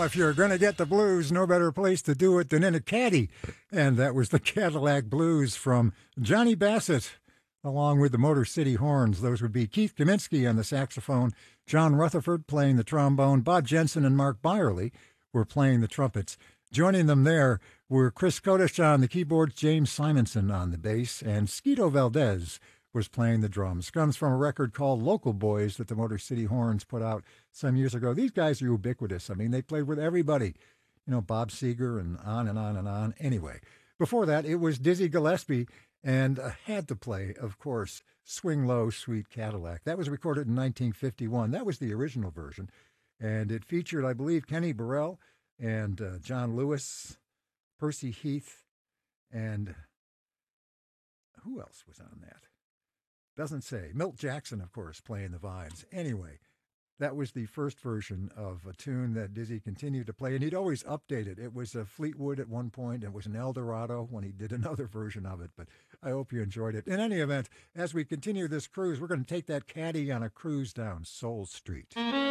if you're going to get the blues, no better place to do it than in a caddy. And that was the Cadillac Blues from Johnny Bassett, along with the Motor City Horns. Those would be Keith Kaminsky on the saxophone, John Rutherford playing the trombone, Bob Jensen and Mark Byerly were playing the trumpets. Joining them there were Chris Kodesh on the keyboards, James Simonson on the bass, and Skeeto Valdez was playing the drums. Comes from a record called Local Boys that the Motor City Horns put out some years ago. These guys are ubiquitous. I mean, they played with everybody. You know, Bob Seger and on and on and on. Anyway, before that, it was Dizzy Gillespie and had to play, of course, Swing Low, Sweet Cadillac. That was recorded in 1951. That was the original version. And it featured, I believe, Kenny Burrell and John Lewis, Percy Heath, and who else was on that? Doesn't say. Milt Jackson, of course, playing the vibes. Anyway, that was the first version of a tune that Dizzy continued to play, and he'd always update it. It was a Fleetwood at one point. It was an Eldorado when he did another version of it, but I hope you enjoyed it. In any event, as we continue this cruise, we're going to take that caddy on a cruise down Soul Street.